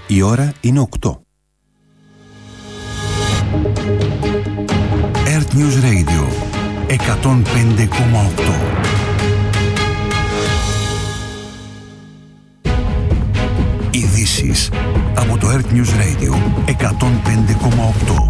Η ώρα είναι 8. Earth News Radio 105,8. Ειδήσεις από το Earth News Radio 105,8.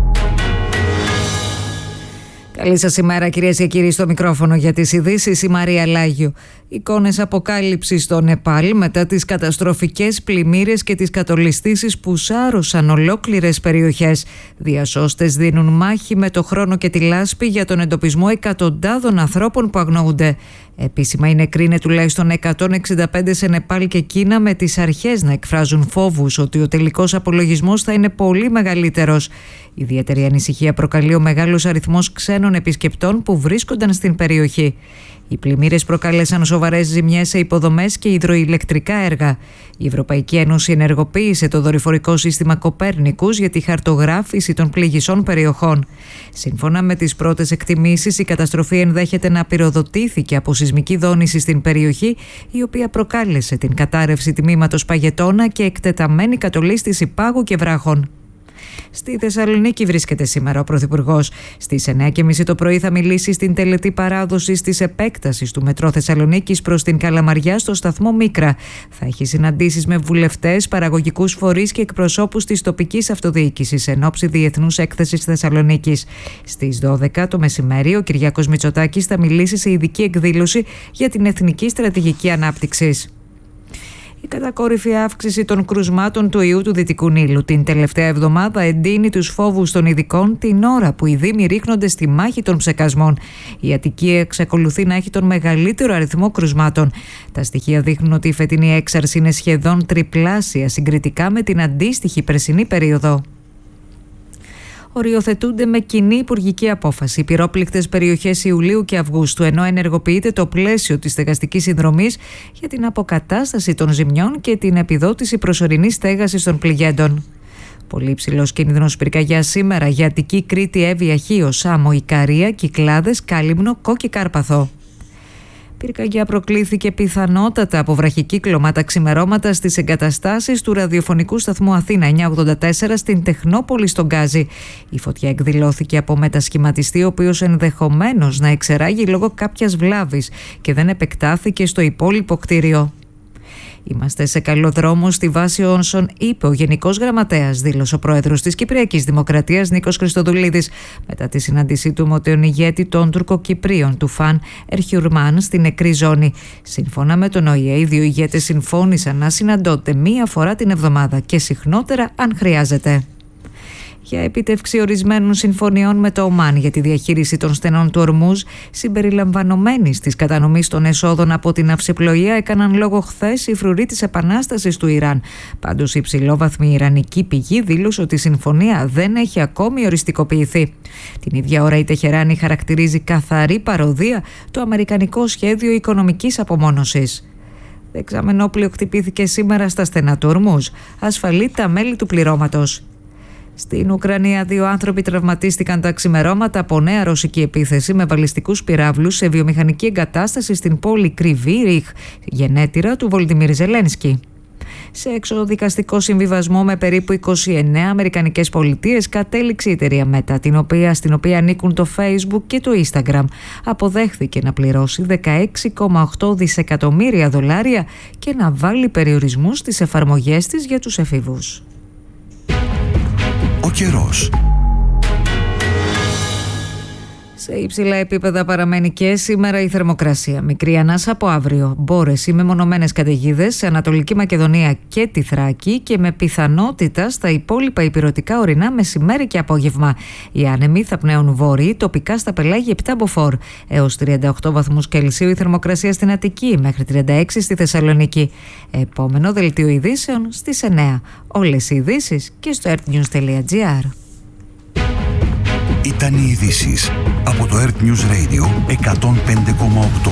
Καλή σας ημέρα, κυρίες και κύριοι, στο μικρόφωνο για τις ειδήσεις η Μαρία Λάγιο. Εικόνες αποκάλυψης στο Νεπάλ μετά τις καταστροφικές πλημμύρες και τις κατολιστήσεις που σάρωσαν ολόκληρες περιοχές. Διασώστες δίνουν μάχη με το χρόνο και τη λάσπη για τον εντοπισμό εκατοντάδων ανθρώπων που αγνοούνται. Επίσημα οι νεκροί είναι τουλάχιστον 165 σε Νεπάλ και Κίνα, με τις αρχές να εκφράζουν φόβους ότι ο τελικός απολογισμός θα είναι πολύ μεγαλύτερος. Ιδιαίτερη ανησυχία προκαλεί ο μεγάλος αριθμός ξένων επισκεπτών που βρίσκονταν στην περιοχή. Οι πλημμύρες προκάλεσαν σοβαρές ζημιές σε υποδομές και υδροηλεκτρικά έργα. Η Ευρωπαϊκή Ένωση ενεργοποίησε το δορυφορικό σύστημα Κοπέρνικους για τη χαρτογράφηση των πληγισών περιοχών. Σύμφωνα με τις πρώτες εκτιμήσεις, η καταστροφή ενδέχεται να πυροδοτήθηκε από σεισμική δόνηση στην περιοχή, η οποία προκάλεσε την κατάρρευση τμήματος παγετώνα και εκτεταμένη κατολίσθηση πάγου και βράχων. Στη Θεσσαλονίκη βρίσκεται σήμερα ο Πρωθυπουργός. Στις 9:30 το πρωί θα μιλήσει στην τελετή παράδοσης της επέκτασης του Μετρό Θεσσαλονίκης προς την Καλαμαριά στο σταθμό Μίκρα. Θα έχει συναντήσεις με βουλευτές, παραγωγικούς φορείς και εκπροσώπους της τοπικής αυτοδιοίκησης εν ώψη Διεθνούς Έκθεσης Θεσσαλονίκης. Στις 12 το μεσημέρι ο Κυριάκος Μητσοτάκης θα μιλήσει σε ειδική εκδήλωση για την Εθνική Στρατηγική Ανάπτυξης. Η κατακόρυφη αύξηση των κρουσμάτων του ιού του Δυτικού Νείλου την τελευταία εβδομάδα εντείνει τους φόβους των ειδικών την ώρα που οι Δήμοι ρίχνονται στη μάχη των ψεκασμών. Η Αττική εξακολουθεί να έχει τον μεγαλύτερο αριθμό κρουσμάτων. Τα στοιχεία δείχνουν ότι η φετινή έξαρση είναι σχεδόν τριπλάσια συγκριτικά με την αντίστοιχη περσινή περίοδο. Οριοθετούνται με κοινή υπουργική απόφαση οι πυρόπληκτες περιοχές Ιουλίου και Αυγούστου, ενώ ενεργοποιείται το πλαίσιο της στεγαστικής συνδρομής για την αποκατάσταση των ζημιών και την επιδότηση προσωρινής στέγασης των πληγέντων. Πολύ υψηλός κίνδυνος πυρκαγιά σήμερα για Αττική, Κρήτη, Εύβοια, Χίο, Σάμο, Ικαρία, Κυκλάδες, Κάλυμνο, Κόκκι Κάρπαθο. Πυρκαγιά προκλήθηκε πιθανότατα από βραχικύκλωμα τα ξημερώματα στις εγκαταστάσεις του ραδιοφωνικού σταθμού Αθήνα 984 στην Τεχνόπολη στον Γκάζι. Η φωτιά εκδηλώθηκε από μετασχηματιστή, ο οποίος ενδεχομένως να εξεράγει λόγω κάποιας βλάβης και δεν επεκτάθηκε στο υπόλοιπο κτίριο. Είμαστε σε καλό δρόμο στη βάση όσων είπε ο Γενικός Γραμματέας, δήλωσε ο πρόεδρος της Κυπριακής Δημοκρατίας Νίκος Χριστοδουλίδης μετά τη συνάντησή του με τον ηγέτη των Τουρκοκυπρίων του Φαν Ερχιουρμάν στην νεκρή ζώνη. Σύμφωνα με τον ΟΗΕ, οι δύο ηγέτες συμφώνησαν να συναντώνται μία φορά την εβδομάδα και συχνότερα αν χρειάζεται. Για επίτευξη ορισμένων συμφωνιών με το Ομάν για τη διαχείριση των στενών του Ορμούζ, συμπεριλαμβανομένης της κατανομής των εσόδων από την ναυσιπλοεία, έκαναν λόγο χθες οι φρουροί της επανάστασης του Ιράν. Πάντως, η υψηλόβαθμη ιρανική πηγή δήλωσε ότι η συμφωνία δεν έχει ακόμη οριστικοποιηθεί. Την ίδια ώρα, η Τεχεράνη χαρακτηρίζει καθαρή παροδία το αμερικανικό σχέδιο οικονομικής απομόνωσης. Δεξαμενόπλοιο χτυπήθηκε σήμερα στα στενά του Ορμούζ. Ασφαλεί τα μέλη του πληρώματος. Στην Ουκρανία, 2 άνθρωποι τραυματίστηκαν τα ξημερώματα από νέα ρωσική επίθεση με βαλιστικούς πυράβλους σε βιομηχανική εγκατάσταση στην πόλη Κρυβή Ριχ, γενέτειρα του Βολντιμίρ Ζελένσκι. Σε εξοδικαστικό συμβιβασμό με περίπου 29 αμερικανικές πολιτείες κατέληξε η εταιρεία Meta, στην οποία ανήκουν το Facebook και το Instagram, αποδέχθηκε να πληρώσει $16,8 δισεκατομμύρια και να βάλει περιορισμούς στις εφαρμογές της για τους εφήβους. Ο καιρός. Σε υψηλά επίπεδα παραμένει και σήμερα η θερμοκρασία. Μικρή ανάσα από αύριο. Μπόρες ή μεμονωμένες καταιγίδες σε Ανατολική Μακεδονία και τη Θράκη και με πιθανότητα στα υπόλοιπα ηπειρωτικά ορεινά μεσημέρι και απόγευμα. Οι άνεμοι θα πνέουν βόρειοι, τοπικά στα πελάγια 7 μποφόρ. Έως 38 βαθμούς Κελσίου η θερμοκρασία στην Αττική, μέχρι 36 στη Θεσσαλονίκη. Επόμενο δελτίο ειδήσεων στις 9. Όλες οι ειδήσεις και στο earthnews.gr. Ήταν οι ειδήσεις από το Earth News Radio 105,8.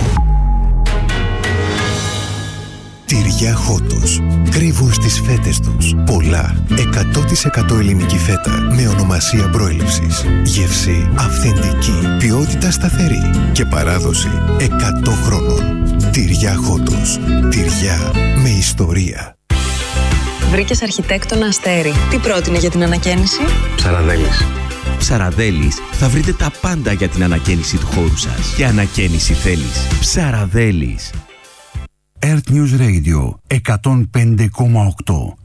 Τυριά Χότος. Κρύβουν στις φέτες τους πολλά 100% ελληνική φέτα με ονομασία προέλευσης. Γεύση αυθεντική, ποιότητα σταθερή και παράδοση 100 χρόνων. Τυριά Χότος. Τυριά με ιστορία. Βρήκες αρχιτέκτονα Αστέρι. Τι πρότεινε για την ανακαίνιση? Ψαραδέλης. Ψαραδέλης, θα βρείτε τα πάντα για την ανακαίνιση του χώρου σας. Και ανακαίνιση θέλεις. Ψαραδέλης. Earth News Radio 105,8.